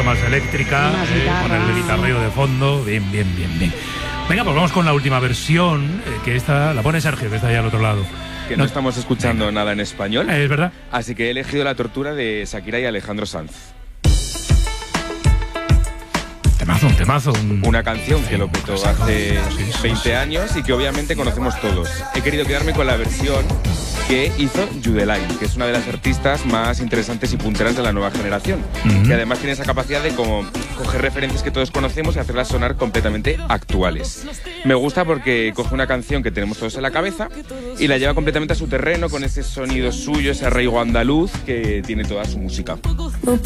más eléctrica, con el guitarreo de fondo. Bien. Venga, pues vamos con la última versión, que esta la pone Sergio, que está allá al otro lado. Que no estamos escuchando nada en español. Es verdad. Así que he elegido La tortura de Shakira y Alejandro Sanz. Temazo. Una canción que lo petó hace 20 años y que obviamente conocemos todos. He querido quedarme con la versión que hizo Judelaine, que es una de las artistas más interesantes y punteras de la nueva generación. Que además tiene esa capacidad de como coger referencias que todos conocemos y hacerlas sonar completamente actuales. Me gusta porque coge una canción que tenemos todos en la cabeza y la lleva completamente a su terreno con ese sonido suyo, ese arraigo andaluz que tiene toda su música.